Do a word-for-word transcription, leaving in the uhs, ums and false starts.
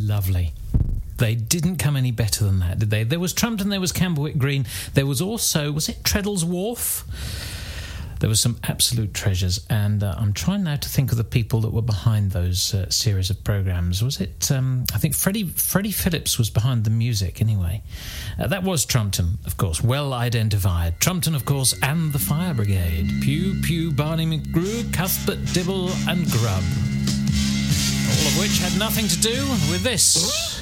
Lovely. They didn't come any better than that, did they? There was Trumpton, there was Camberwick Green, there was also, was it Treadle's Wharf? There were some absolute treasures, and uh, I'm trying now to think of the people that were behind those uh, series of programmes. Was it, um, I think Freddie, Freddie Phillips was behind the music, anyway. Uh, that was Trumpton, of course, well identified. Trumpton, of course, and the Fire Brigade. Pew, Pew, Barney McGrew, Cuthbert, Dibble and Grubb. All of which had nothing to do with this.